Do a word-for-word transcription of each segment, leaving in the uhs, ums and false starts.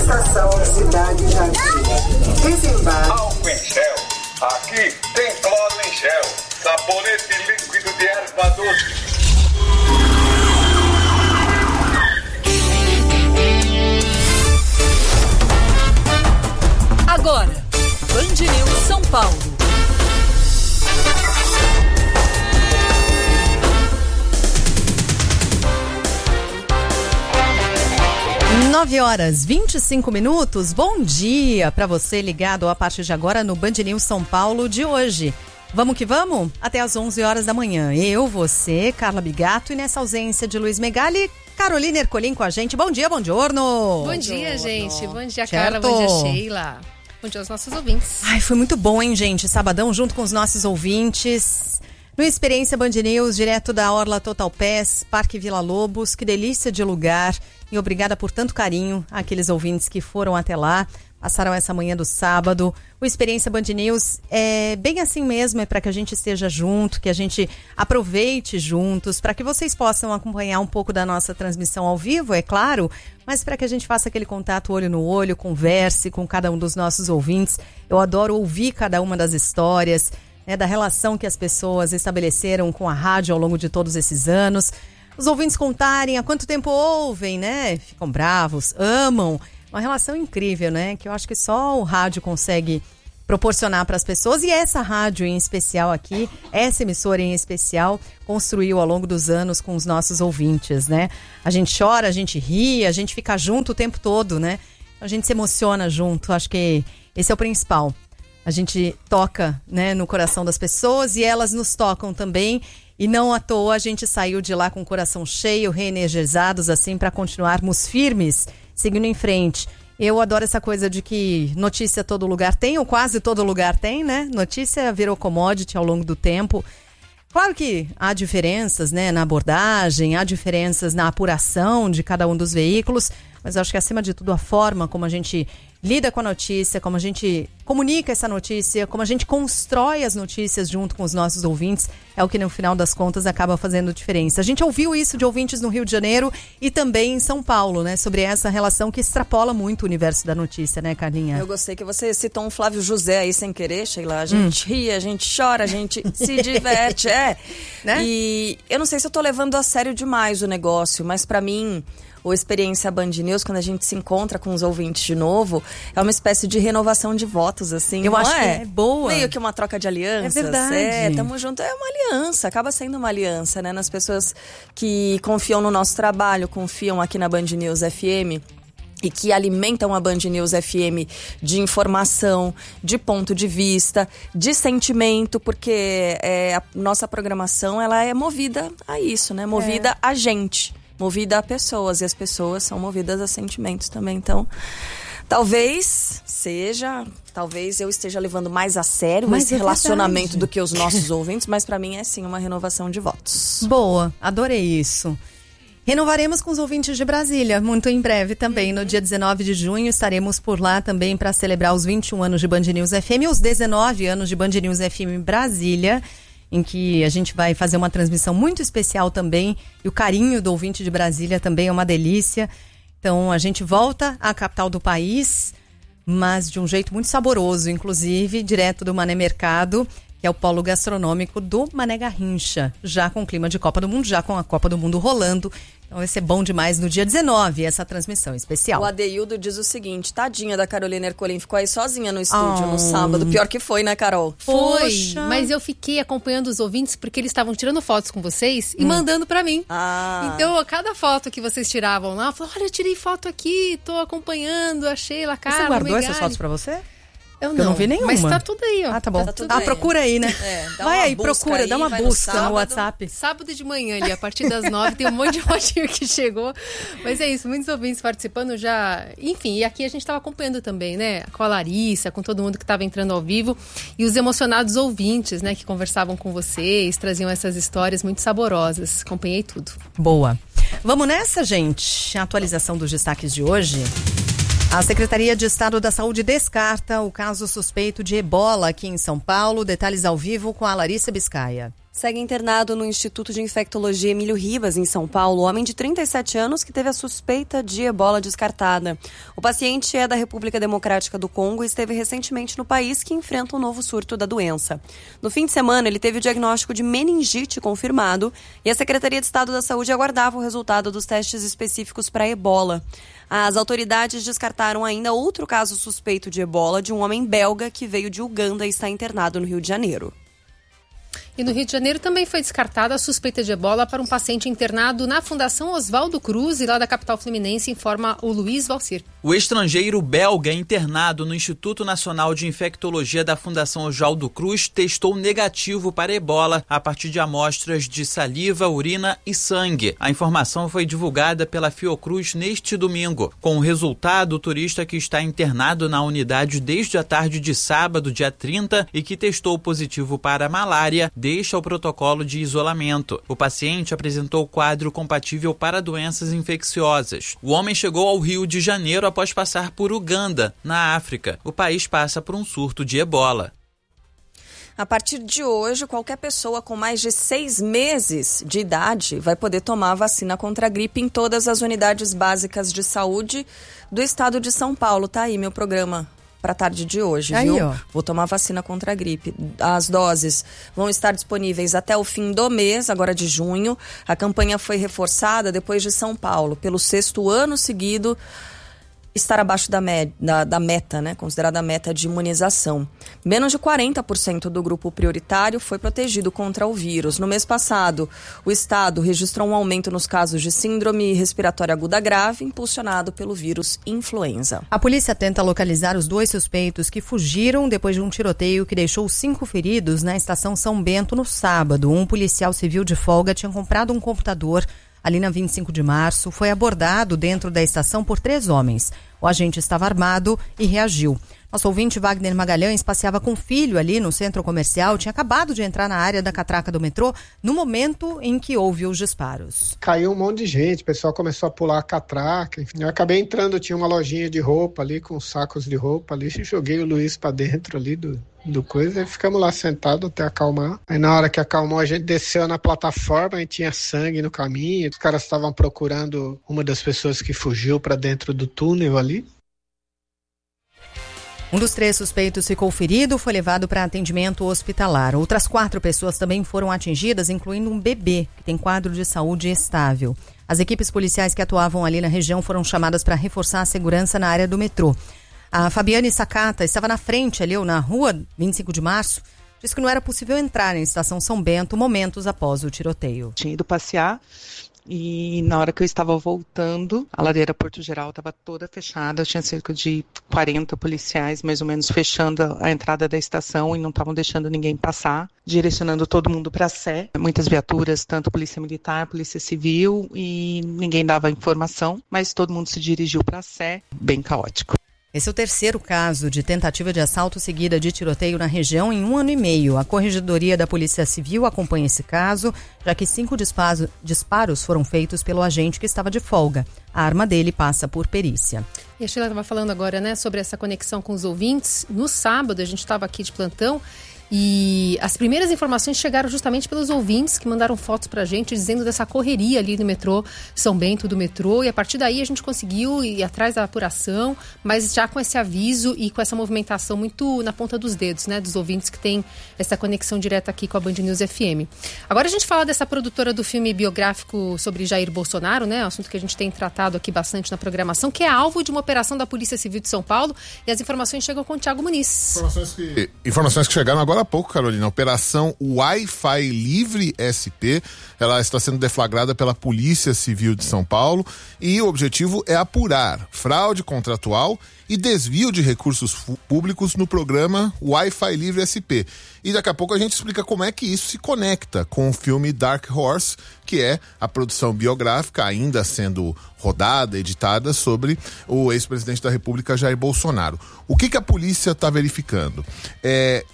Estação Cidade Jardim. Desembarque. Álcool em gel. Aqui tem cloro em gel. Sabonete líquido de erva doce. Agora, Band News São Paulo. nove horas e vinte e cinco minutos. Bom dia para você ligado a partir de agora no Band News São Paulo de hoje. Vamos que vamos? Até às onze horas da manhã. Eu, você, Carla Bigato e nessa ausência de Luiz Megali, Carolina Ercolim com a gente. Bom dia, bom giorno. Bom dia, gente. Bom dia, certo? Carla. Bom dia, Sheila. Bom dia aos nossos ouvintes. Ai, foi muito bom, hein, gente? Sabadão junto com os nossos ouvintes. No Experiência Band News, direto da Orla Total Pass, Parque Vila Lobos. Que delícia de lugar. E obrigada por tanto carinho àqueles ouvintes que foram até lá, passaram essa manhã do sábado. O Experiência Band News é bem assim mesmo, é para que a gente esteja junto, que a gente aproveite juntos, para que vocês possam acompanhar um pouco da nossa transmissão ao vivo, é claro, mas para que a gente faça aquele contato olho no olho, converse com cada um dos nossos ouvintes. Eu adoro ouvir cada uma das histórias, né, da relação que as pessoas estabeleceram com a rádio ao longo de todos esses anos. Os ouvintes contarem há quanto tempo ouvem, né? Ficam bravos, amam. Uma relação incrível, né? Que eu acho que só o rádio consegue proporcionar para as pessoas. E essa rádio em especial aqui, essa emissora em especial, construiu ao longo dos anos com os nossos ouvintes, né? A gente chora, a gente ri, a gente fica junto o tempo todo, né? A gente se emociona junto. Acho que esse é o principal. A gente toca, né, no coração das pessoas e elas nos tocam também. E não à toa a gente saiu de lá com o coração cheio, reenergizados, assim, para continuarmos firmes, seguindo em frente. Eu adoro essa coisa de que notícia todo lugar tem, ou quase todo lugar tem, né? Notícia virou commodity ao longo do tempo. Claro que há diferenças, né, na abordagem, há diferenças na apuração de cada um dos veículos, mas eu acho que, acima de tudo, a forma como a gente lida com a notícia, como a gente comunica essa notícia, como a gente constrói as notícias junto com os nossos ouvintes, é o que no final das contas acaba fazendo diferença. A gente ouviu isso de ouvintes no Rio de Janeiro e também em São Paulo, né? Sobre essa relação que extrapola muito o universo da notícia, né, Carlinha? Eu gostei que você citou um Flávio José aí sem querer, Sheila. A gente hum. ri, a gente chora, a gente se diverte, é. Né? E eu não sei se eu tô levando a sério demais o negócio, mas pra mim, o Experiência Band News, quando a gente se encontra com os ouvintes de novo, é uma espécie de renovação de votos, assim. Eu não acho é? que é boa. Meio que uma troca de alianças. É verdade. É, tamo junto. É uma aliança, acaba sendo uma aliança, né? Nas pessoas que confiam no nosso trabalho, confiam aqui na Band News F M. E que alimentam a Band News F M de informação, de ponto de vista, de sentimento, porque é, a nossa programação ela é movida a isso, né? Movida é. a gente, movida a pessoas, e as pessoas são movidas a sentimentos também. Então, talvez seja, talvez eu esteja levando mais a sério mas esse é relacionamento verdade. do que os nossos ouvintes, mas para mim é sim uma renovação de votos. Boa, adorei isso. Renovaremos com os ouvintes de Brasília, muito em breve também. No dia dezenove de junho estaremos por lá também para celebrar os vinte e um anos de Band News F M, os dezenove anos de Band News F M em Brasília, em que a gente vai fazer uma transmissão muito especial também. E o carinho do ouvinte de Brasília também é uma delícia. Então a gente volta à capital do país, mas de um jeito muito saboroso, inclusive direto do Mané Mercado, que é o polo gastronômico do Mané Garrincha, já com o clima de Copa do Mundo, já com a Copa do Mundo rolando. Então vai ser bom demais no dia dezenove, essa transmissão especial. O Adeildo diz o seguinte: tadinha da Carolina Ercolim, ficou aí sozinha no estúdio oh. no sábado. Pior que foi, né, Carol? Foi, Poxa. Mas eu fiquei acompanhando os ouvintes porque eles estavam tirando fotos com vocês e hum. mandando pra mim. Ah. Então, a cada foto que vocês tiravam lá, eu falei, olha, eu tirei foto aqui, tô acompanhando, a Sheila, a Carla, Você guardou Megali. essas fotos pra você? Eu não, eu não vi nenhuma. Mas tá tudo aí, ó. Ah, tá bom. Tá tudo ah, aí. procura aí, né? É, vai aí, procura, aí, dá uma busca no, no WhatsApp. Sábado de manhã ali, a partir das nove, tem um monte de fotinho que chegou. Mas é isso, muitos ouvintes participando já. Enfim, e aqui a gente tava acompanhando também, né? Com a Larissa, com todo mundo que tava entrando ao vivo. E os emocionados ouvintes, né? Que conversavam com vocês, traziam essas histórias muito saborosas. Acompanhei tudo. Boa. Vamos nessa, gente? A atualização dos destaques de hoje. A Secretaria de Estado da Saúde descarta o caso suspeito de ebola aqui em São Paulo. Detalhes ao vivo com a Larissa Biscaia. Segue internado no Instituto de Infectologia Emílio Ribas, em São Paulo, homem de trinta e sete anos que teve a suspeita de ebola descartada. O paciente é da República Democrática do Congo e esteve recentemente no país, que enfrenta um novo surto da doença. No fim de semana, ele teve o diagnóstico de meningite confirmado e a Secretaria de Estado da Saúde aguardava o resultado dos testes específicos para ebola. As autoridades descartaram ainda outro caso suspeito de ebola de um homem belga que veio de Uganda e está internado no Rio de Janeiro. E no Rio de Janeiro também foi descartada a suspeita de ebola para um paciente internado na Fundação Oswaldo Cruz, e lá da capital fluminense, informa o Luiz Valcir. O estrangeiro belga internado no Instituto Nacional de Infectologia da Fundação Oswaldo Cruz testou negativo para ebola a partir de amostras de saliva, urina e sangue. A informação foi divulgada pela Fiocruz neste domingo. Com o resultado, o turista que está internado na unidade desde a tarde de sábado, dia trinta, e que testou positivo para malária, deixa o protocolo de isolamento. O paciente apresentou quadro compatível para doenças infecciosas. O homem chegou ao Rio de Janeiro após passar por Uganda, na África. O país passa por um surto de ebola. A partir de hoje, qualquer pessoa com mais de seis meses de idade vai poder tomar a vacina contra a gripe em todas as unidades básicas de saúde do estado de São Paulo. Tá aí meu programa para a tarde de hoje, aí, viu? Ó. Vou tomar vacina contra a gripe. As doses vão estar disponíveis até o fim do mês, agora de junho. A campanha foi reforçada depois de São Paulo, pelo sexto ano seguido, estar abaixo da, me- da, da meta, né? Considerada a meta de imunização. Menos de quarenta por cento do grupo prioritário foi protegido contra o vírus. No mês passado, o estado registrou um aumento nos casos de síndrome respiratória aguda grave, impulsionado pelo vírus influenza. A polícia tenta localizar os dois suspeitos que fugiram depois de um tiroteio que deixou cinco feridos na estação São Bento no sábado. Um policial civil de folga tinha comprado um computador ali na vinte e cinco de março, foi abordado dentro da estação por três homens. O agente estava armado e reagiu. Nosso ouvinte Wagner Magalhães passeava com o filho ali no centro comercial, tinha acabado de entrar na área da catraca do metrô no momento em que houve os disparos. Caiu um monte de gente, o pessoal começou a pular a catraca. Enfim, eu acabei entrando, tinha uma lojinha de roupa ali, com sacos de roupa ali, e joguei o Luiz pra dentro ali do, do coisa, e ficamos lá sentados até acalmar. Aí na hora que acalmou, a gente desceu na plataforma e tinha sangue no caminho. Os caras estavam procurando uma das pessoas que fugiu pra dentro do túnel ali. Um dos três suspeitos ficou ferido, foi levado para atendimento hospitalar. Outras quatro pessoas também foram atingidas, incluindo um bebê, que tem quadro de saúde estável. As equipes policiais que atuavam ali na região foram chamadas para reforçar a segurança na área do metrô. A Fabiane Sakata estava na frente ali, ou na rua vinte e cinco de março, disse que não era possível entrar na estação São Bento momentos após o tiroteio. Tinha ido passear. E na hora que eu estava voltando, a ladeira Porto Geral estava toda fechada, tinha cerca de quarenta policiais, mais ou menos, fechando a entrada da estação e não estavam deixando ninguém passar, direcionando todo mundo para a Sé. Muitas viaturas, tanto polícia militar, polícia civil, e ninguém dava informação, mas todo mundo se dirigiu para a Sé, bem caótico. Esse é o terceiro caso de tentativa de assalto seguida de tiroteio na região em um ano e meio. A Corregedoria da Polícia Civil acompanha esse caso, já que cinco disparos, disparos foram feitos pelo agente que estava de folga. A arma dele passa por perícia. E a Sheila estava falando agora, né, sobre essa conexão com os ouvintes. No sábado, a gente estava aqui de plantão e as primeiras informações chegaram justamente pelos ouvintes que mandaram fotos pra gente dizendo dessa correria ali no metrô São Bento do metrô, e a partir daí a gente conseguiu ir atrás da apuração, mas já com esse aviso e com essa movimentação muito na ponta dos dedos, né, dos ouvintes que tem essa conexão direta aqui com a Band News F M. Agora a gente fala dessa produtora do filme biográfico sobre Jair Bolsonaro, né, um assunto que a gente tem tratado aqui bastante na programação, que é alvo de uma operação da Polícia Civil de São Paulo, e as informações chegam com o Thiago Muniz. Informações que, informações que chegaram agora há pouco, Carolina. Operação Wi-Fi Livre S P, ela está sendo deflagrada pela Polícia Civil de São Paulo e o objetivo é apurar fraude contratual e desvio de recursos públicos no programa Wi-Fi Livre S P. E daqui a pouco a gente explica como é que isso se conecta com o filme Dark Horse, que é a produção biográfica ainda sendo rodada, editada, sobre o ex-presidente da República, Jair Bolsonaro. O que que a polícia está verificando? É...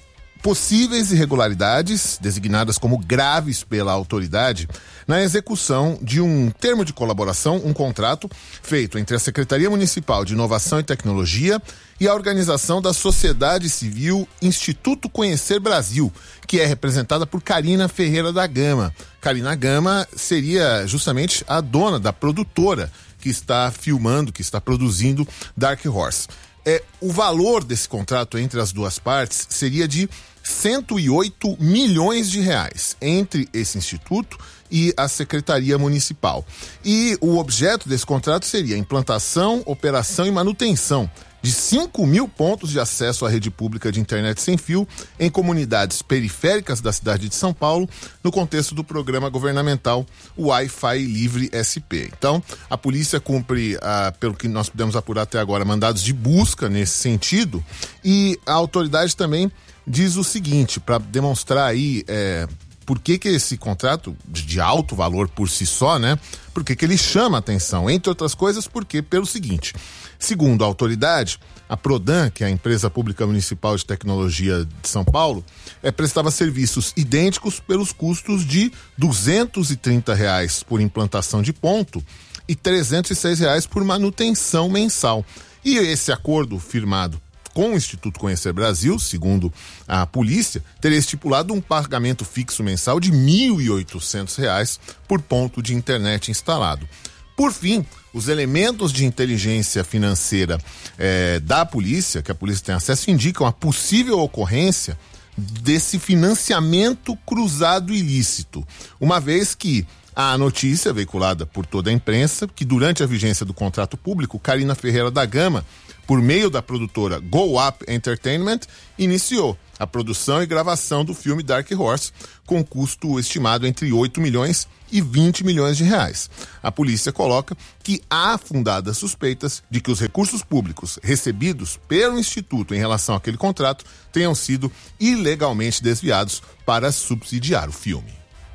possíveis irregularidades, designadas como graves pela autoridade, na execução de um termo de colaboração, um contrato feito entre a Secretaria Municipal de Inovação e Tecnologia e a organização da sociedade civil Instituto Conhecer Brasil, que é representada por Karina Ferreira da Gama. Karina Gama seria justamente a dona da produtora que está filmando, que está produzindo Dark Horse. É, o valor desse contrato entre as duas partes seria de cento e oito milhões de reais entre esse instituto e a Secretaria Municipal. E o objeto desse contrato seria a implantação, operação e manutenção de cinco mil pontos de acesso à rede pública de internet sem fio em comunidades periféricas da cidade de São Paulo, no contexto do programa governamental Wi-Fi Livre S P. Então, a polícia cumpre, ah, pelo que nós pudemos apurar até agora, mandados de busca nesse sentido, e a autoridade também diz o seguinte, para demonstrar aí é, por que que esse contrato de alto valor por si só, né? Por que que ele chama a atenção? Entre outras coisas, porque pelo seguinte, segundo a autoridade, a Prodan, que é a empresa pública municipal de tecnologia de São Paulo, é, prestava serviços idênticos pelos custos de duzentos e trinta reais por implantação de ponto e trezentos e seis reais por manutenção mensal. E esse acordo firmado com o Instituto Conhecer Brasil, segundo a polícia, teria estipulado um pagamento fixo mensal de mil e oitocentos reais por ponto de internet instalado. Por fim, os elementos de inteligência financeira eh, da polícia, que a polícia tem acesso, indicam a possível ocorrência desse financiamento cruzado ilícito, uma vez que há a notícia veiculada por toda a imprensa que durante a vigência do contrato público, Karina Ferreira da Gama, por meio da produtora Go Up Entertainment, iniciou a produção e gravação do filme Dark Horse, com custo estimado entre oito milhões e vinte milhões de reais. A polícia coloca que há fundadas suspeitas de que os recursos públicos recebidos pelo Instituto em relação àquele contrato tenham sido ilegalmente desviados para subsidiar o filme.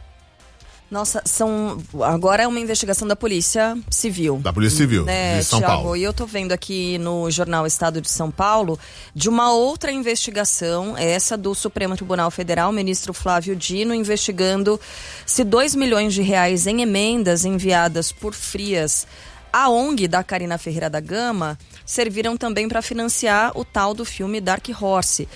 Nossa, são agora é uma investigação da Polícia Civil. Da Polícia Civil, né, de São Thiago? Paulo. E eu tô vendo aqui no jornal Estado de São Paulo de uma outra investigação, essa do Supremo Tribunal Federal, o ministro Flávio Dino, investigando se dois milhões de reais em emendas enviadas por Frias à O N G da Karina Ferreira da Gama serviram também para financiar o tal do filme Dark Horse.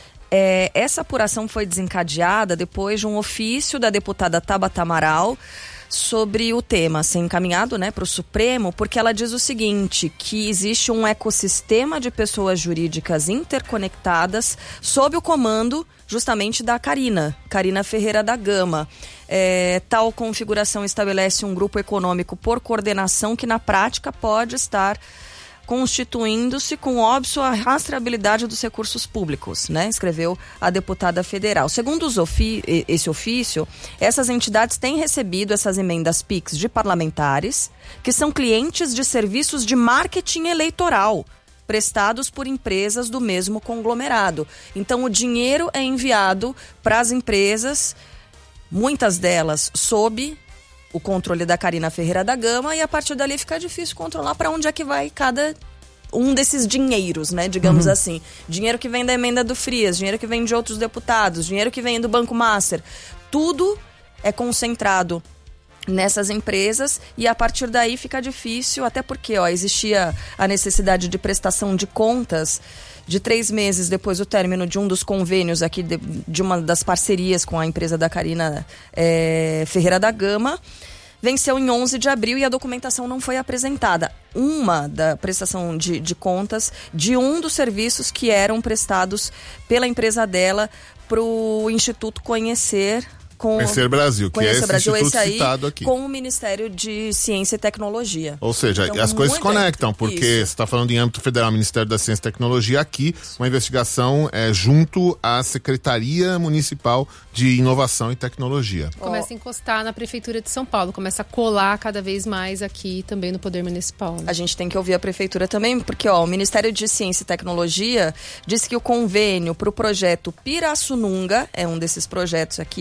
É, essa apuração foi desencadeada depois de um ofício da deputada Tabata Amaral sobre o tema ser encaminhado, né, para o Supremo, porque ela diz o seguinte, que existe um ecossistema de pessoas jurídicas interconectadas sob o comando justamente da Karina, Karina Ferreira da Gama. É, tal configuração estabelece um grupo econômico por coordenação que na prática pode estar constituindo-se com óbvio a rastreabilidade dos recursos públicos, né? Escreveu a deputada federal. Segundo os ofi- esse ofício, essas entidades têm recebido essas emendas Pix de parlamentares, que são clientes de serviços de marketing eleitoral, prestados por empresas do mesmo conglomerado. Então, o dinheiro é enviado para as empresas, muitas delas sob o controle da Karina Ferreira da Gama, e a partir dali fica difícil controlar para onde é que vai cada um desses dinheiros, né, digamos uhum. assim. Dinheiro que vem da emenda do Frias, dinheiro que vem de outros deputados, dinheiro que vem do Banco Master. Tudo é concentrado nessas empresas e a partir daí fica difícil, até porque ó, existia a necessidade de prestação de contas de três meses depois do término de um dos convênios aqui, de, de uma das parcerias com a empresa da Karina é, Ferreira da Gama. Venceu em onze de abril e a documentação não foi apresentada. Uma da prestação de, de contas de um dos serviços que eram prestados pela empresa dela para o Instituto Conhecer... Com Conhecer Brasil, que Conhecer é esse Brasil, instituto esse aí, citado aqui. Com o Ministério de Ciência e Tecnologia. Ou seja, então, as coisas se muito... conectam, porque Isso. você está falando em âmbito federal, Ministério da Ciência e Tecnologia, aqui uma investigação é, junto à Secretaria Municipal de Inovação e Tecnologia. Começa a encostar na Prefeitura de São Paulo, começa a colar cada vez mais aqui também no Poder Municipal. Né? A gente tem que ouvir a Prefeitura também, porque ó, o Ministério de Ciência e Tecnologia disse que o convênio para o projeto Pirassununga, é um desses projetos aqui, do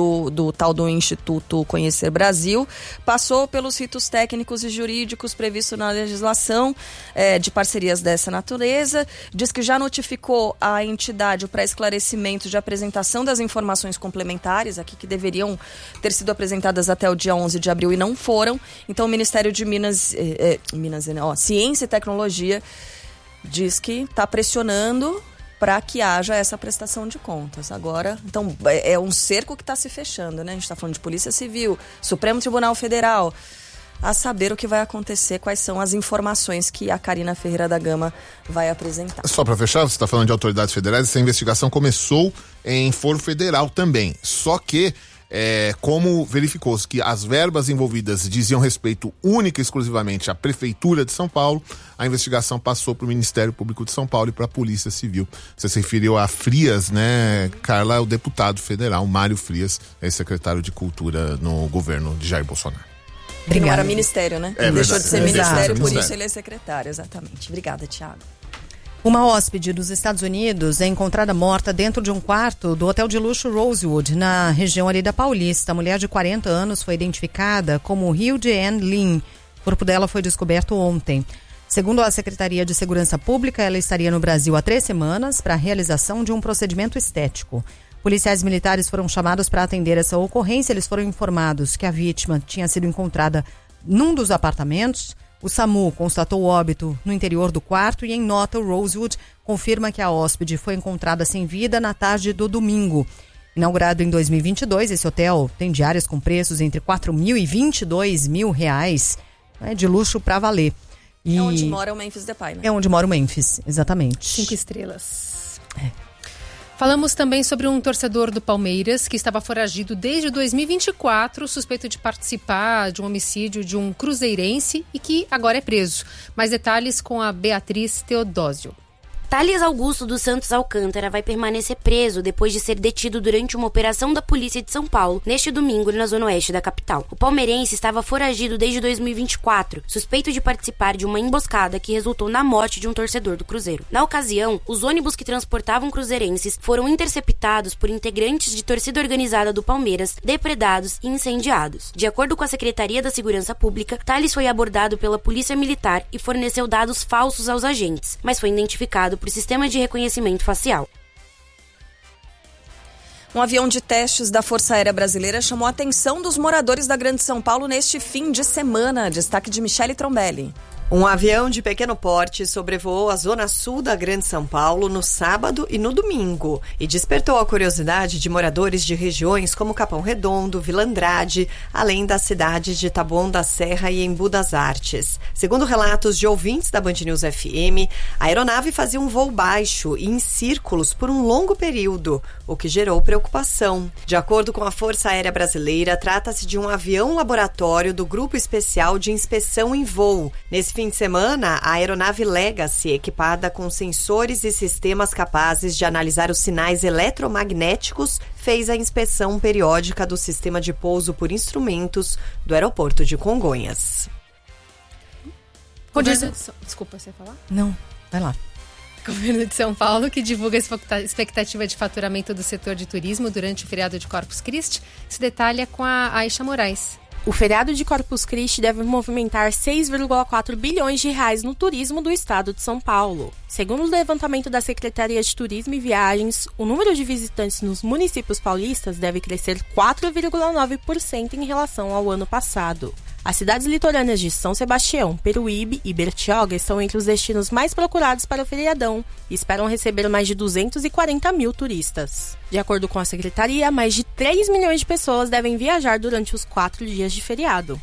do, do tal do Instituto Conhecer Brasil, passou pelos ritos técnicos e jurídicos previstos na legislação é, de parcerias dessa natureza, diz que já notificou a entidade para esclarecimento de apresentação das informações complementares, aqui que deveriam ter sido apresentadas até o dia onze de abril e não foram. Então o Ministério de Minas, é, é, Minas ó, Ciência e Tecnologia diz que está pressionando para que haja essa prestação de contas. Agora, então, é um cerco que está se fechando, né? A gente está falando de Polícia Civil, Supremo Tribunal Federal, a saber o que vai acontecer, quais são as informações que a Karina Ferreira da Gama vai apresentar. Só para fechar, você está falando de autoridades federais, essa investigação começou em foro federal também, só que É, como verificou-se que as verbas envolvidas diziam respeito única e exclusivamente à Prefeitura de São Paulo, a investigação passou para o Ministério Público de São Paulo e para a Polícia Civil. Você se referiu a Frias, né, Carla? O deputado federal, Mário Frias, é secretário de Cultura no governo de Jair Bolsonaro. Que não era ministério, né? É Deixou verdade. de ser É ministério, verdade. por isso ele é secretário, exatamente. Obrigada, Thiago. Uma hóspede dos Estados Unidos é encontrada morta dentro de um quarto do hotel de luxo Rosewood, na região ali da Paulista. A mulher de quarenta anos foi identificada como Hyo Jean Lin. O corpo dela foi descoberto ontem. Segundo a Secretaria de Segurança Pública, ela estaria no Brasil há três semanas para a realização de um procedimento estético. Policiais militares foram chamados para atender essa ocorrência. Eles foram informados que a vítima tinha sido encontrada num dos apartamentos. O SAMU constatou o óbito no interior do quarto e, em nota, o Rosewood confirma que a hóspede foi encontrada sem vida na tarde do domingo. Inaugurado em dois mil e vinte e dois, esse hotel tem diárias com preços entre quatro mil e vinte e dois mil reais, né, de luxo para valer. E é onde mora o Memphis Depay, né? É onde mora o Memphis, exatamente. Cinco estrelas. É. Falamos também sobre um torcedor do Palmeiras que estava foragido desde dois mil e vinte e quatro, suspeito de participar de um homicídio de um cruzeirense e que agora é preso. Mais detalhes com a Beatriz Teodósio. Thales Augusto dos Santos Alcântara vai permanecer preso depois de ser detido durante uma operação da Polícia de São Paulo, neste domingo, na zona oeste da capital. O palmeirense estava foragido desde dois mil e vinte e quatro, suspeito de participar de uma emboscada que resultou na morte de um torcedor do Cruzeiro. Na ocasião, os ônibus que transportavam cruzeirenses foram interceptados por integrantes de torcida organizada do Palmeiras, depredados e incendiados. De acordo com a Secretaria da Segurança Pública, Thales foi abordado pela Polícia Militar e forneceu dados falsos aos agentes, mas foi identificado por sistema de reconhecimento facial. Um avião de testes da Força Aérea Brasileira chamou a atenção dos moradores da Grande São Paulo neste fim de semana. Destaque de Michele Trombelli. Um avião de pequeno porte sobrevoou a zona sul da Grande São Paulo no sábado e no domingo e despertou a curiosidade de moradores de regiões como Capão Redondo, Vila Andrade, além das cidades de Taboão da Serra e Embu das Artes. Segundo relatos de ouvintes da Band News F M, a aeronave fazia um voo baixo e em círculos por um longo período, o que gerou preocupação. De acordo com a Força Aérea Brasileira, trata-se de um avião laboratório do Grupo Especial de Inspeção em Voo. Nesse fim de semana, a aeronave Legacy, equipada com sensores e sistemas capazes de analisar os sinais eletromagnéticos, fez a inspeção periódica do sistema de pouso por instrumentos do aeroporto de Congonhas. Governo de São... Desculpa, você ia falar? Não, vai lá. Governo de São Paulo, que divulga a expectativa de faturamento do setor de turismo durante o feriado de Corpus Christi, se detalha com a Aisha Moraes. O feriado de Corpus Christi deve movimentar seis vírgula quatro bilhões de reais no turismo do estado de São Paulo. Segundo o levantamento da Secretaria de Turismo e Viagens, o número de visitantes nos municípios paulistas deve crescer quatro vírgula nove por cento em relação ao ano passado. As cidades litorâneas de São Sebastião, Peruíbe e Bertioga estão entre os destinos mais procurados para o feriadão e esperam receber mais de duzentos e quarenta mil turistas. De acordo com a Secretaria, mais de três milhões de pessoas devem viajar durante os quatro dias de feriado.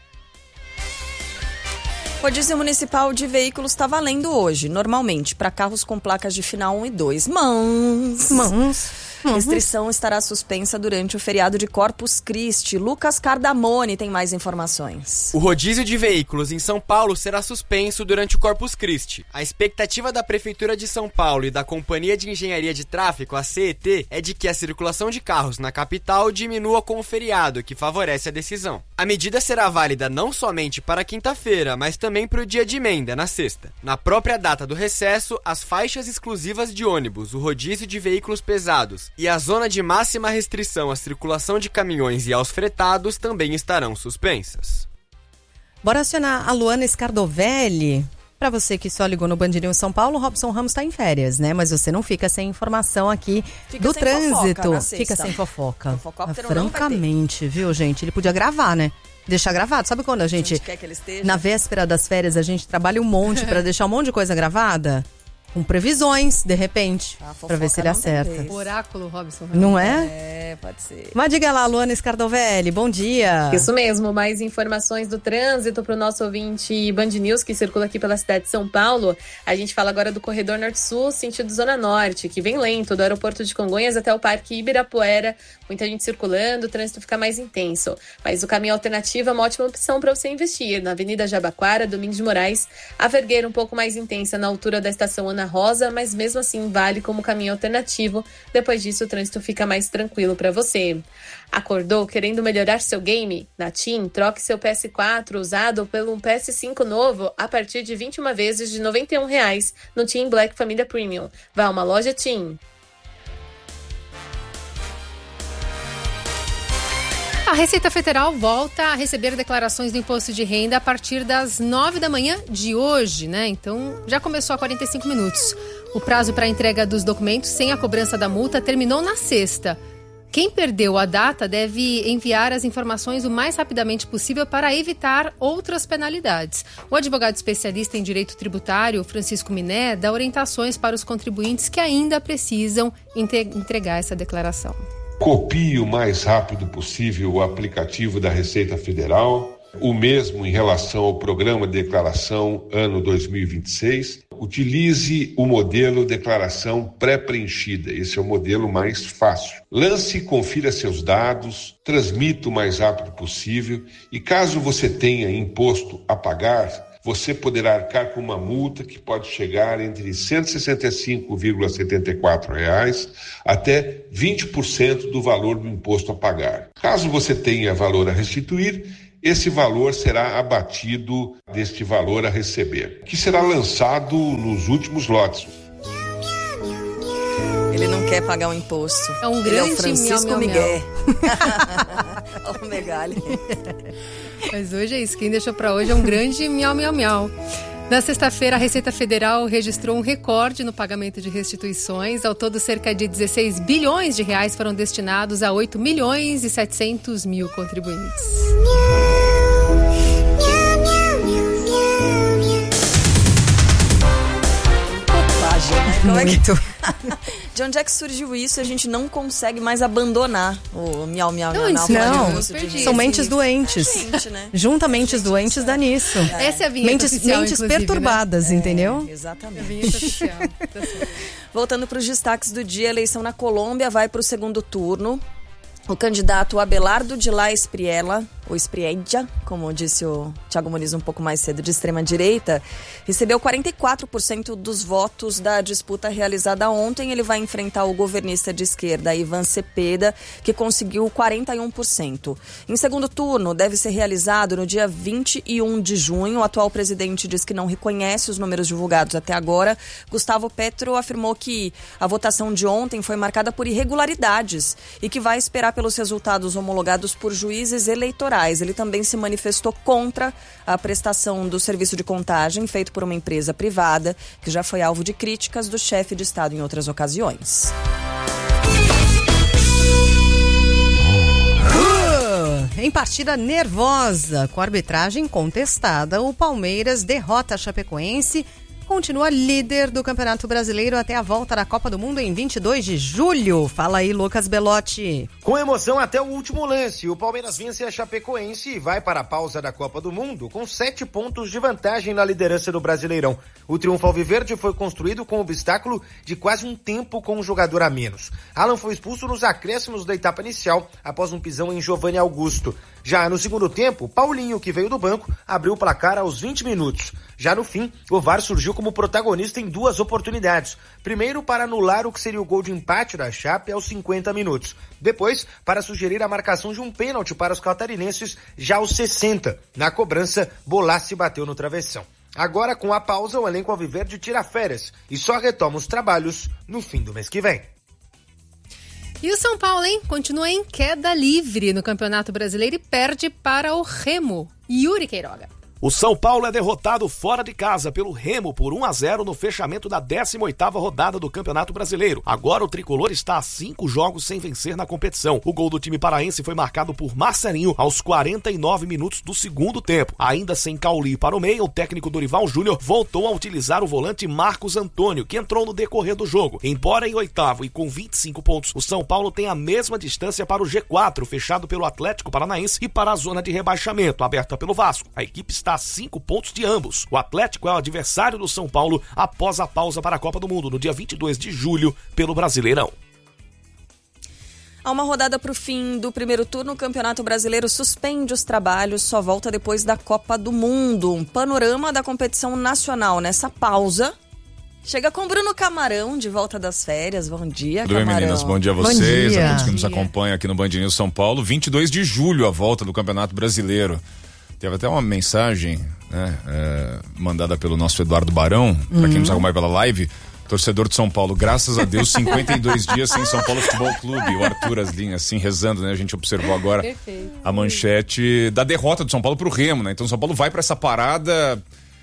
O Rodízio Municipal de Veículos está valendo hoje, normalmente, para carros com placas de final um e dois. Mãos! Mãos! A restrição estará suspensa durante o feriado de Corpus Christi. Lucas Cardamone tem mais informações. O rodízio de veículos em São Paulo será suspenso durante o Corpus Christi. A expectativa da Prefeitura de São Paulo e da Companhia de Engenharia de Tráfego, a C E T, é de que a circulação de carros na capital diminua com o feriado, que favorece a decisão. A medida será válida não somente para quinta-feira, mas também para o dia de emenda, na sexta. Na própria data do recesso, as faixas exclusivas de ônibus, o rodízio de veículos pesados E a zona de máxima restrição à circulação de caminhões e aos fretados também estarão suspensas. Bora acionar a Luana Scardovelli. Para você que só ligou no Band News São Paulo, Robson Ramos está em férias, né? Mas você não fica sem informação aqui fica do trânsito. Fica sem fofoca. Ah, francamente, viu, gente? Ele podia gravar, né? Deixar gravado. Sabe quando a gente, a gente quer que ele esteja? Na véspera das férias, a gente trabalha um monte para deixar um monte de coisa gravada? Com previsões, de repente, para ver se ele acerta. O oráculo, Robson. Não é? É, pode ser. Mas diga lá, Luana Scardovelli, bom dia. Isso mesmo, mais informações do trânsito para o nosso ouvinte Band News que circula aqui pela cidade de São Paulo. A gente fala agora do corredor Norte-Sul, sentido Zona Norte, que vem lento, do aeroporto de Congonhas até o Parque Ibirapuera. Muita gente circulando, o trânsito fica mais intenso. Mas o caminho alternativo é uma ótima opção para você investir. Na Avenida Jabaquara, Domingos de Moraes, a vergueira um pouco mais intensa na altura da estação Ana Rosa, mas mesmo assim vale como caminho alternativo. Depois disso, o trânsito fica mais tranquilo para você. Acordou querendo melhorar seu game? Na TIM, troque seu P S quatro usado pelo um P S cinco novo a partir de vinte e uma vezes de noventa e um reais no TIM Black Família Premium. Vá a uma loja TIM. A Receita Federal volta a receber declarações do imposto de renda a partir das nove da manhã de hoje, né? Então, já começou há quarenta e cinco minutos. O prazo para a entrega dos documentos sem a cobrança da multa terminou na sexta. Quem perdeu a data deve enviar as informações o mais rapidamente possível para evitar outras penalidades. O advogado especialista em direito tributário, Francisco Miné, dá orientações para os contribuintes que ainda precisam entregar essa declaração. Copie o mais rápido possível o aplicativo da Receita Federal, o mesmo em relação ao Programa de Declaração ano dois mil e vinte e seis. Utilize o modelo declaração pré-preenchida, esse é o modelo mais fácil. Lance e confira seus dados, transmita o mais rápido possível e caso você tenha imposto a pagar, você poderá arcar com uma multa que pode chegar entre cento e sessenta e cinco vírgula setenta e quatro reais até vinte por cento do valor do imposto a pagar. Caso você tenha valor a restituir, esse valor será abatido deste valor a receber, que será lançado nos últimos lotes. Ele não quer pagar o imposto. É um grande Ele é o Francisco miau, miau, Miguel. Olha o Megali. Mas hoje é isso, quem deixou para hoje é um grande miau, miau, miau. Na sexta-feira, a Receita Federal registrou um recorde no pagamento de restituições. Ao todo, cerca de dezesseis bilhões de reais foram destinados a oito milhões e setecentos mil contribuintes. Como é que... De onde é que surgiu isso? A gente não consegue mais abandonar o miau, miau, não, miau. Não, não. São mentes doentes. Gente, né? Junta mentes doentes dá nisso. É. Essa é a vinheta mentes, oficial, mentes perturbadas, né? entendeu? É, exatamente. A vinheta oficial. Voltando para os destaques do dia, a eleição na Colômbia vai para o segundo turno. O candidato Abelardo de La Espriella, ou Espriella, como disse o Thiago Muniz um pouco mais cedo, de extrema-direita, recebeu quarenta e quatro por cento dos votos da disputa realizada ontem. Ele vai enfrentar o governista de esquerda, Ivan Cepeda, que conseguiu quarenta e um por cento. Em segundo turno, deve ser realizado no dia vinte e um de junho. O atual presidente diz que não reconhece os números divulgados até agora. Gustavo Petro afirmou que a votação de ontem foi marcada por irregularidades e que vai esperar pelos resultados homologados por juízes eleitorais. Ele também se manifestou contra a prestação do serviço de contagem feito por uma empresa privada, que já foi alvo de críticas do chefe de Estado em outras ocasiões. Uh, em partida nervosa, com arbitragem contestada, o Palmeiras derrota a Chapecoense, continua líder do Campeonato Brasileiro até a volta da Copa do Mundo em vinte e dois de julho. Fala aí, Lucas Belotti. Com emoção até o último lance, o Palmeiras vence a Chapecoense e vai para a pausa da Copa do Mundo com sete pontos de vantagem na liderança do Brasileirão. O triunfo alviverde foi construído com o obstáculo de quase um tempo com um jogador a menos. Alan foi expulso nos acréscimos da etapa inicial após um pisão em Giovanni Augusto. Já no segundo tempo, Paulinho, que veio do banco, abriu o placar aos vinte minutos. Já no fim, o V A R surgiu como protagonista em duas oportunidades. Primeiro, para anular o que seria o gol de empate da Chape aos cinquenta minutos. Depois, para sugerir a marcação de um pênalti para os catarinenses já aos sessenta. Na cobrança, Bolassi bateu no travessão. Agora, com a pausa, o elenco alviverde tira férias e só retoma os trabalhos no fim do mês que vem. E o São Paulo, hein? Continua em queda livre no Campeonato Brasileiro e perde para o Remo. Yuri Queiroga. O São Paulo é derrotado fora de casa pelo Remo por um a zero no fechamento da décima oitava rodada do Campeonato Brasileiro. Agora o tricolor está a cinco jogos sem vencer na competição. O gol do time paraense foi marcado por Marcelinho aos quarenta e nove minutos do segundo tempo. Ainda sem Cauli para o meio, o técnico Dorival Júnior voltou a utilizar o volante Marcos Antônio, que entrou no decorrer do jogo. Embora em oitavo e com vinte e cinco pontos, o São Paulo tem a mesma distância para o G quatro, fechado pelo Atlético Paranaense, e para a zona de rebaixamento, aberta pelo Vasco. A equipe está a cinco pontos de ambos. O Atlético é o adversário do São Paulo após a pausa para a Copa do Mundo, no dia vinte e dois de julho, pelo Brasileirão. Há uma rodada para o fim do primeiro turno, o Campeonato Brasileiro suspende os trabalhos, só volta depois da Copa do Mundo. Um panorama da competição nacional nessa pausa. Chega com Bruno Camarão, de volta das férias. Bom dia, Tudo bem, Camarão. meninas? Bom dia a vocês, a todos que nos acompanham aqui no Band News São Paulo. vinte e dois de julho, a volta do Campeonato Brasileiro. Teve até uma mensagem, né, é, mandada pelo nosso Eduardo Barão, pra quem nos acompanha pela live, torcedor de São Paulo, graças a Deus, cinquenta e dois dias sem São Paulo Futebol Clube. O Arthur Aslinha, assim, rezando, né? A gente observou agora Perfeito. a manchete da derrota do São Paulo pro Remo, né? Então o São Paulo vai pra essa parada,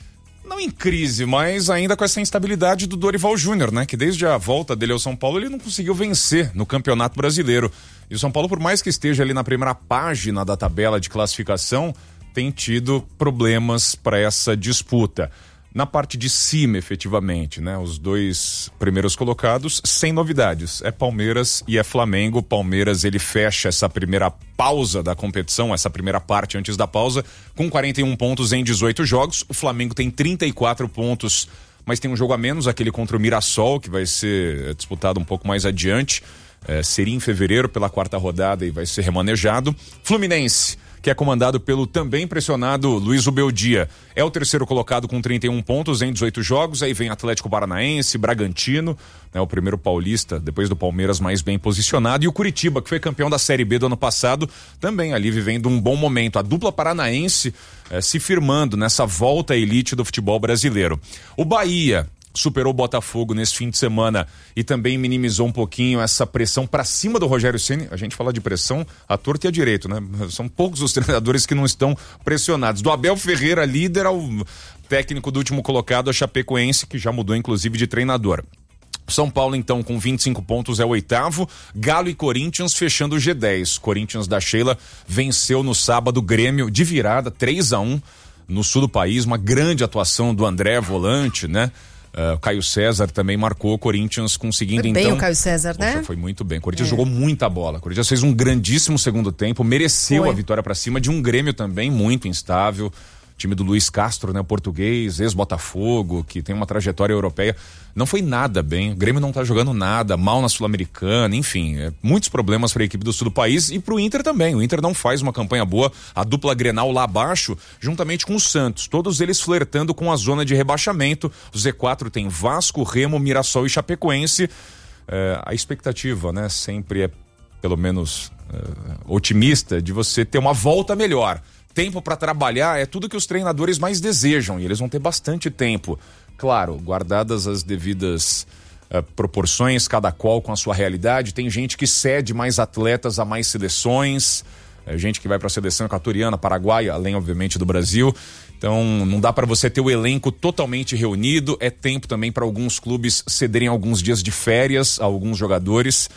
não em crise, mas ainda com essa instabilidade do Dorival Júnior, né? Que desde a volta dele ao São Paulo, ele não conseguiu vencer no Campeonato Brasileiro. E o São Paulo, por mais que esteja ali na primeira página da tabela de classificação, tem tido problemas para essa disputa. Na parte de cima, efetivamente, né? Os dois primeiros colocados, sem novidades. É Palmeiras e é Flamengo. Palmeiras, ele fecha essa primeira pausa da competição, essa primeira parte antes da pausa, com quarenta e um pontos em dezoito jogos. O Flamengo tem trinta e quatro pontos, mas tem um jogo a menos, aquele contra o Mirassol, que vai ser disputado um pouco mais adiante. É, seria em fevereiro, pela quarta rodada, e vai ser remanejado. Fluminense, que é comandado pelo também pressionado Luiz Ubeldia. É o terceiro colocado com trinta e um pontos em dezoito jogos. Aí vem Atlético Paranaense, Bragantino, né, o primeiro paulista, depois do Palmeiras, mais bem posicionado. E o Curitiba, que foi campeão da Série B do ano passado, também ali vivendo um bom momento. A dupla paranaense eh, se firmando nessa volta à elite do futebol brasileiro. O Bahia superou o Botafogo nesse fim de semana e também minimizou um pouquinho essa pressão para cima do Rogério Ceni. A gente fala de pressão à torta e à direito, né? São poucos os treinadores que não estão pressionados. Do Abel Ferreira, líder, ao técnico do último colocado, a Chapecoense, que já mudou inclusive de treinador. São Paulo, então, com vinte e cinco pontos, é o oitavo. Galo e Corinthians fechando o G dez. Corinthians da Sheila venceu no sábado Grêmio de virada, três a um no sul do país. Uma grande atuação do André, volante, né? Uh, o Caio César também marcou, o Corinthians conseguindo foi bem então... o Caio César, né? Poxa, foi muito bem. O Corinthians é. jogou muita bola. O Corinthians fez um grandíssimo segundo tempo, mereceu foi. a vitória pra cima de um Grêmio também muito instável. Time do Luiz Castro, né? O português, ex-Botafogo, que tem uma trajetória europeia. Não foi nada bem. O Grêmio não tá jogando nada, mal na Sul-Americana, enfim. É, muitos problemas para a equipe do sul do país e pro Inter também. O Inter não faz uma campanha boa. A dupla Grenal lá abaixo, juntamente com o Santos. Todos eles flertando com a zona de rebaixamento. O Z quatro tem Vasco, Remo, Mirassol e Chapecoense. É, a expectativa, né? Sempre é, pelo menos, é, otimista de você ter uma volta melhor. Tempo para trabalhar é tudo que os treinadores mais desejam e eles vão ter bastante tempo. Claro, guardadas as devidas uh, proporções, cada qual com a sua realidade. Tem gente que cede mais atletas a mais seleções, é, gente que vai para a seleção equatoriana, paraguaia, além obviamente do Brasil. Então não dá para você ter o elenco totalmente reunido. É tempo também para alguns clubes cederem alguns dias de férias a alguns jogadores.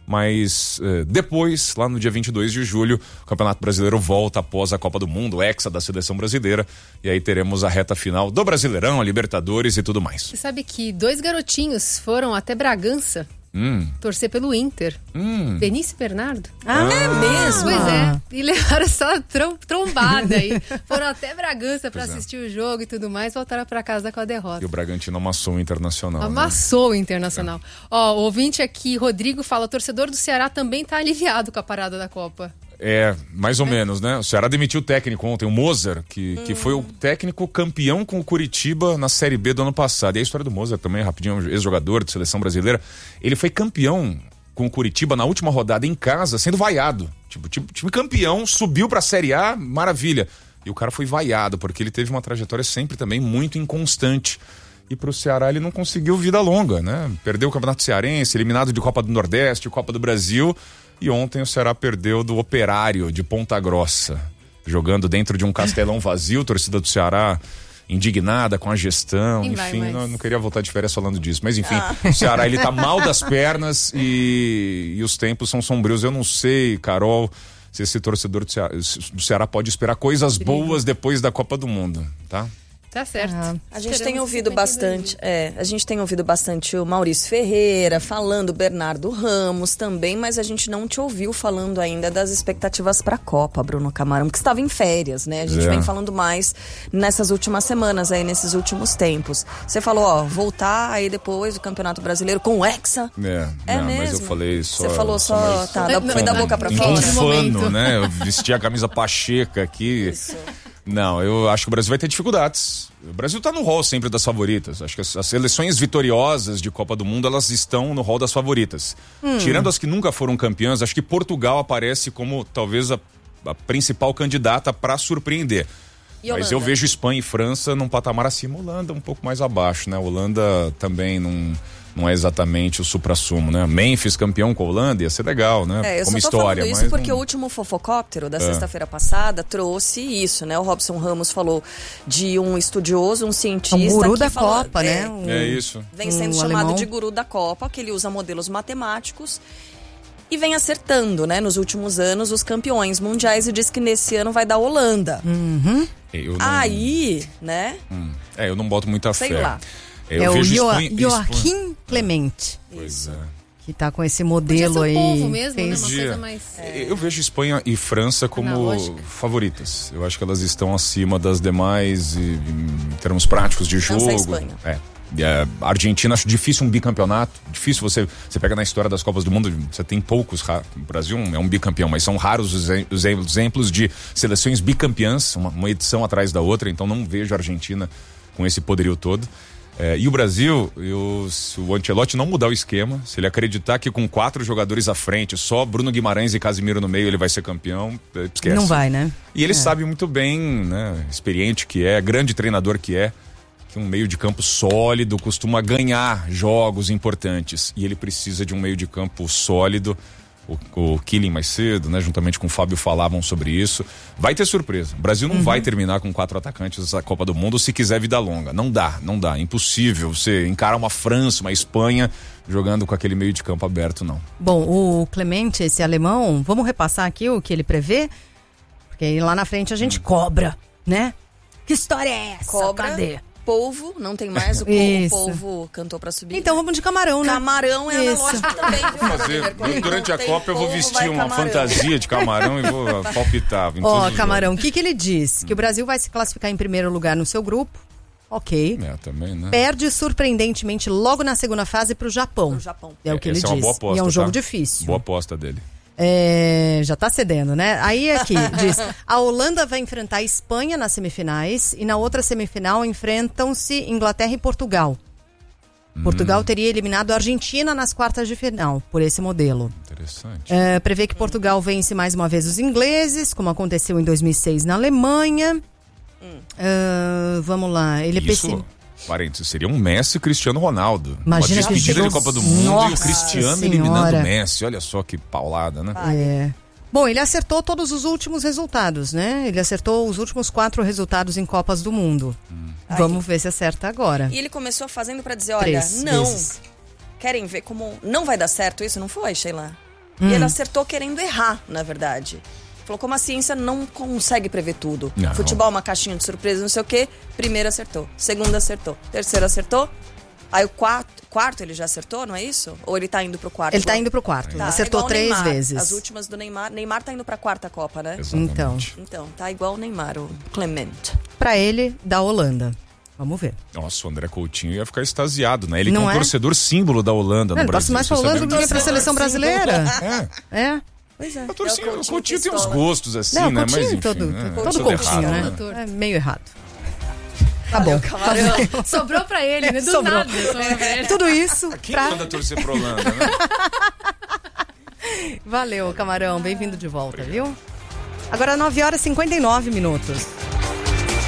Mas eh, depois, lá no dia vinte e dois de julho, o Campeonato Brasileiro volta após a Copa do Mundo, o Hexa da Seleção Brasileira, e aí teremos a reta final do Brasileirão, a Libertadores e tudo mais. Você sabe que dois garotinhos foram até Bragança hum. torcer pelo Inter. Hum. Benício e Bernardo. Ah, ah, é mesmo? Pois é. E levaram essa trom- trombada aí. Foram até Bragança pra pois assistir é. o jogo e tudo mais, voltaram pra casa com a derrota. E o Bragantino amassou o Internacional. Amassou né? o Internacional. É. Ó, o ouvinte aqui, Rodrigo, fala, o torcedor do Ceará também tá aliviado com a parada da Copa. É, mais ou é. menos, né? O Ceará demitiu o técnico ontem, o Mozart, que, hum. que foi o técnico campeão com o Curitiba na Série B do ano passado. E a história do Mozart também, rapidinho, ex-jogador de seleção brasileira. Ele foi campeão com o Curitiba na última rodada em casa, sendo vaiado. Tipo, time, time campeão, subiu pra Série A, maravilha. E o cara foi vaiado, porque ele teve uma trajetória sempre também muito inconstante. E pro Ceará ele não conseguiu vida longa, né? Perdeu o Campeonato Cearense, eliminado de Copa do Nordeste, Copa do Brasil. E ontem o Ceará perdeu do Operário de Ponta Grossa, jogando dentro de um castelão vazio, torcida do Ceará indignada com a gestão, Quem enfim, vai, mas... não, não queria voltar de férias falando disso, mas enfim, Ah. o Ceará ele tá mal das pernas e, e os tempos são sombrios. Eu não sei, Carol, se esse torcedor do Ceará, do Ceará pode esperar coisas boas depois da Copa do Mundo, tá? Tá certo. A gente Esperamos tem ouvido que bastante, é, a gente tem ouvido bastante o Maurício Ferreira falando, Bernardo Ramos também, mas a gente não te ouviu falando ainda das expectativas para a Copa, Bruno Camarão, que estava em férias, né? A gente É. vem falando mais nessas últimas semanas aí, nesses últimos tempos. Você falou, ó, voltar aí depois do Campeonato Brasileiro com o Hexa. É, É não, mas mesmo? eu falei só... Você falou só, mais- tá, da- foi da boca pra fora. Infano, né? Eu vesti a camisa Pacheca aqui. Isso. Não, eu acho que o Brasil vai ter dificuldades. O Brasil tá no rol sempre das favoritas. Acho que as, as seleções vitoriosas de Copa do Mundo, elas estão no rol das favoritas. Hum. Tirando as que nunca foram campeãs, acho que Portugal aparece como talvez a, a principal candidata para surpreender. E Mas Holanda? eu vejo Espanha e França num patamar acima. Holanda um pouco mais abaixo, né? Holanda também não, não é exatamente o suprassumo, né? Memphis campeão com a Holanda ia ser legal, né? É, eu Como só tô história, falando isso mas porque não... o último fofocóptero da É. sexta-feira passada trouxe isso, né? O Robson Ramos falou de um estudioso, um cientista... Um guru que da falou- Copa, é, né? Um- É isso. Vem sendo um chamado alemão. de guru da Copa, que ele usa modelos matemáticos e vem acertando, né? Nos últimos anos, os campeões mundiais e diz que nesse ano vai dar Holanda. Uhum. Eu não... Aí, né? Hum, É, eu não boto muita Sei fé. lá. Eu é o vejo Joa- Espanha- Joaquim Clemente, Pois é. que tá com esse modelo aí. povo mesmo, né? fez- Uma coisa mais... Eu vejo Espanha e França como Analógica. favoritas. Eu acho que elas estão acima das demais e, em termos práticos de França e jogo. Espanha. É. E a Argentina, acho difícil um bicampeonato. Difícil você. Você pega na história das Copas do Mundo, você tem poucos. ra- O Brasil é um bicampeão, mas são raros os ex- os exemplos de seleções bicampeãs, uma, uma edição atrás da outra. Então não vejo a Argentina com esse poderio todo. É, e o Brasil, eu, se o Ancelotti não mudar o esquema, se ele acreditar que com quatro jogadores à frente, só Bruno Guimarães e Casimiro no meio, ele vai ser campeão, é, esquece. Não vai, né? E ele É. sabe muito bem, né, experiente que é, grande treinador que é, que um meio de campo sólido costuma ganhar jogos importantes. E ele precisa de um meio de campo sólido. O, o Killing mais cedo, né, juntamente com o Fábio falavam sobre isso. Vai ter surpresa. O Brasil não Uhum. vai terminar com quatro atacantes essa Copa do Mundo se quiser vida longa. Não dá, não dá. Impossível você encarar uma França, uma Espanha jogando com aquele meio de campo aberto, não. Bom, o Clemente, esse alemão, vamos repassar aqui o que ele prevê? Porque aí lá na frente a gente cobra, né? Que história é essa? Cobra, Cadê? polvo, não tem mais, o, po- o Isso. polvo cantou pra subir. Então vamos de camarão, né? Camarão é Isso. analógico também, viu? Fazer, durante a tem Copa eu vou polvo, vestir vai uma camarão. fantasia de camarão e vou palpitar. em Ó, todos os Camarão, o que, que ele diz? Que o Brasil vai se classificar em primeiro lugar no seu grupo. Ok. jogos. É, também, né? Perde surpreendentemente logo na segunda fase pro Japão. Pro Japão. É o que ele Essa diz. é uma boa aposta, e é um jogo tá? difícil. Boa aposta dele. É, já tá cedendo, né? Aí aqui diz: a Holanda vai enfrentar a Espanha nas semifinais e na outra semifinal enfrentam-se Inglaterra e Portugal. Portugal teria eliminado a Argentina nas quartas de final, por esse modelo. Interessante. É, prevê que Portugal vence mais uma vez os ingleses, como aconteceu em dois mil e seis na Alemanha. É, vamos lá, ele é Isso, pessim- parênteses, seria um Messi e Cristiano Ronaldo. Imagina uma despedida que de Copa do Mundo e o Nossa Cristiano Senhora. eliminando o Messi. Olha só que paulada, né? É. Bom, ele acertou todos os últimos resultados, né? Ele acertou os últimos quatro resultados em Copas do Mundo. Vamos ver se acerta agora. E ele começou fazendo pra dizer, olha, Três não, vezes. querem ver como não vai dar certo isso? Não foi, Sheila? Hum. E ele acertou querendo errar, na verdade. Falou como a ciência não consegue prever tudo. Não. Futebol é uma caixinha de surpresa, não sei o quê. Primeiro acertou, segundo acertou, terceiro acertou. Aí o quarto, quarto ele já acertou, não é isso? Ou ele tá indo pro quarto? Ele tá indo pro quarto. Tá, Acertou igual o três Neymar. vezes. As últimas do Neymar. Neymar tá indo pra quarta Copa, né? Então, Então, tá igual o Neymar, o Clement. pra ele, da Holanda. Vamos ver. Nossa, o André Coutinho ia ficar extasiado, né? Ele Não que é um é? torcedor símbolo da Holanda Não, no ele torce Brasil. mais pra você Holanda sabia do que disso? pra seleção brasileira. É. É. Pois é. A torcida, É o Coutinho tem uns pistola. gostos assim, Não, né? Coutinho, Mas enfim, todo, né? todo Tudo Coutinho, errado, né? É meio errado. Tá Valeu, bom. Camarão. Sobrou pra ele, né? Do Sobrou. nada. sobrou pra ele. Tudo isso Quem pra... manda torcer pro Holanda, né? Valeu, Camarão. Bem-vindo de volta, viu? Agora nove horas e cinquenta e nove minutos.